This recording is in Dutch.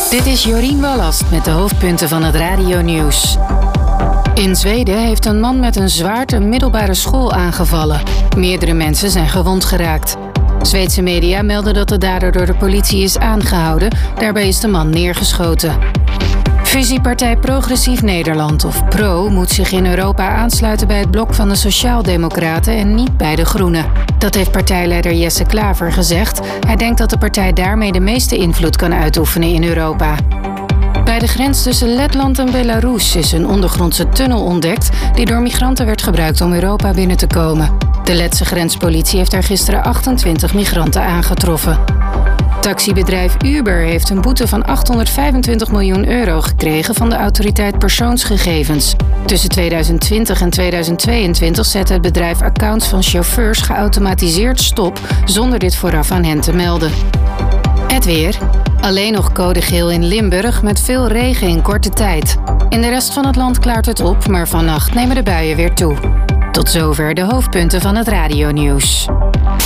Dit is Jorien Wallast met de hoofdpunten van het radionieuws. In Zweden heeft een man met een zwaard een middelbare school aangevallen. Meerdere mensen zijn gewond geraakt. Zweedse media melden dat de dader door de politie is aangehouden. Daarbij is de man neergeschoten. Fusiepartij Progressief Nederland, of PRO, moet zich in Europa aansluiten bij het blok van de Sociaaldemocraten en niet bij de Groenen. Dat heeft partijleider Jesse Klaver gezegd. Hij denkt dat de partij daarmee de meeste invloed kan uitoefenen in Europa. Bij de grens tussen Letland en Belarus is een ondergrondse tunnel ontdekt die door migranten werd gebruikt om Europa binnen te komen. De Letse grenspolitie heeft daar gisteren 28 migranten aangetroffen. Taxibedrijf Uber heeft een boete van 825 miljoen euro gekregen van de autoriteit persoonsgegevens. Tussen 2020 en 2022 zette het bedrijf accounts van chauffeurs geautomatiseerd stop zonder dit vooraf aan hen te melden. Het weer. Alleen nog code geel in Limburg met veel regen in korte tijd. In de rest van het land klaart het op, maar vannacht nemen de buien weer toe. Tot zover de hoofdpunten van het radionieuws.